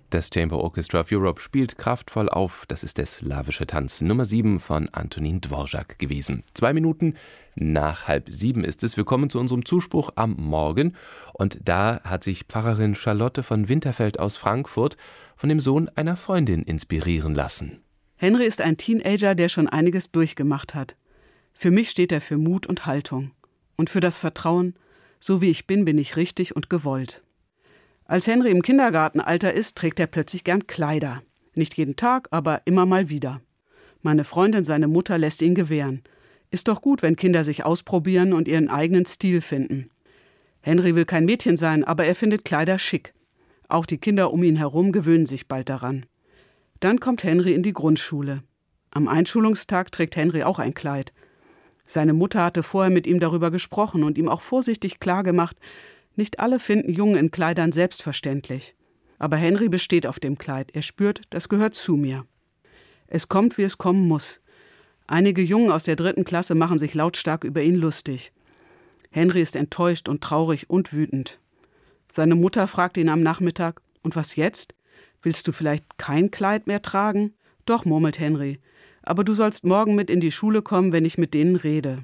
Das Chamber Orchestra of Europe spielt kraftvoll auf. Das ist der slawische Tanz Nummer 7 von Antonín Dvořák gewesen. 2 Minuten nach 6:30 ist es. Wir kommen zu unserem Zuspruch am Morgen. Und da hat sich Pfarrerin Charlotte von Winterfeld aus Frankfurt von dem Sohn einer Freundin inspirieren lassen. Henry ist ein Teenager, der schon einiges durchgemacht hat. Für mich steht er für Mut und Haltung. Und für das Vertrauen, so wie ich bin ich richtig und gewollt. Als Henry im Kindergartenalter ist, trägt er plötzlich gern Kleider. Nicht jeden Tag, aber immer mal wieder. Meine Freundin, seine Mutter, lässt ihn gewähren. Ist doch gut, wenn Kinder sich ausprobieren und ihren eigenen Stil finden. Henry will kein Mädchen sein, aber er findet Kleider schick. Auch die Kinder um ihn herum gewöhnen sich bald daran. Dann kommt Henry in die Grundschule. Am Einschulungstag trägt Henry auch ein Kleid. Seine Mutter hatte vorher mit ihm darüber gesprochen und ihm auch vorsichtig klargemacht, nicht alle finden Jungen in Kleidern selbstverständlich. Aber Henry besteht auf dem Kleid. Er spürt, das gehört zu mir. Es kommt, wie es kommen muss. Einige Jungen aus der 3. Klasse machen sich lautstark über ihn lustig. Henry ist enttäuscht und traurig und wütend. Seine Mutter fragt ihn am Nachmittag, und was jetzt? Willst du vielleicht kein Kleid mehr tragen? Doch, murmelt Henry. Aber du sollst morgen mit in die Schule kommen, wenn ich mit denen rede.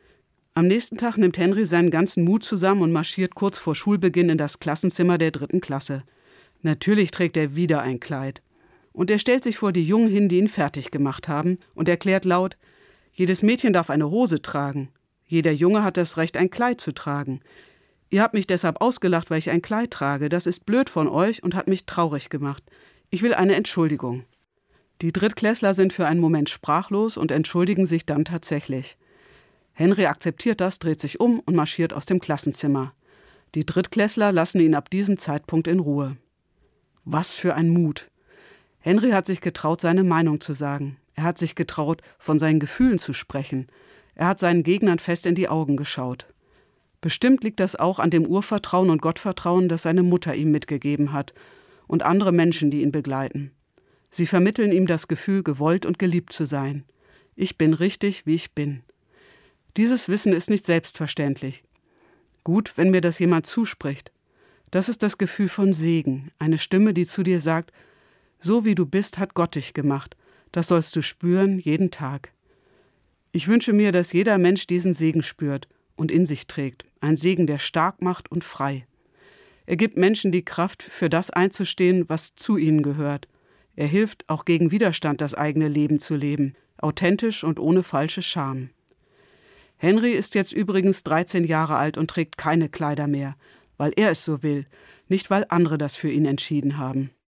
Am nächsten Tag nimmt Henry seinen ganzen Mut zusammen und marschiert kurz vor Schulbeginn in das Klassenzimmer der 3. Klasse. Natürlich trägt er wieder ein Kleid. Und er stellt sich vor die Jungen hin, die ihn fertig gemacht haben, und erklärt laut: Jedes Mädchen darf eine Hose tragen. Jeder Junge hat das Recht, ein Kleid zu tragen. Ihr habt mich deshalb ausgelacht, weil ich ein Kleid trage. Das ist blöd von euch und hat mich traurig gemacht. Ich will eine Entschuldigung. Die Drittklässler sind für einen Moment sprachlos und entschuldigen sich dann tatsächlich. Henry akzeptiert das, dreht sich um und marschiert aus dem Klassenzimmer. Die Drittklässler lassen ihn ab diesem Zeitpunkt in Ruhe. Was für ein Mut! Henry hat sich getraut, seine Meinung zu sagen. Er hat sich getraut, von seinen Gefühlen zu sprechen. Er hat seinen Gegnern fest in die Augen geschaut. Bestimmt liegt das auch an dem Urvertrauen und Gottvertrauen, das seine Mutter ihm mitgegeben hat und andere Menschen, die ihn begleiten. Sie vermitteln ihm das Gefühl, gewollt und geliebt zu sein. Ich bin richtig, wie ich bin. Dieses Wissen ist nicht selbstverständlich. Gut, wenn mir das jemand zuspricht. Das ist das Gefühl von Segen, eine Stimme, die zu dir sagt: So wie du bist, hat Gott dich gemacht. Das sollst du spüren, jeden Tag. Ich wünsche mir, dass jeder Mensch diesen Segen spürt und in sich trägt. Ein Segen, der stark macht und frei. Er gibt Menschen die Kraft, für das einzustehen, was zu ihnen gehört. Er hilft, auch gegen Widerstand das eigene Leben zu leben, authentisch und ohne falsche Scham. Henry ist jetzt übrigens 13 Jahre alt und trägt keine Kleider mehr, weil er es so will, nicht weil andere das für ihn entschieden haben.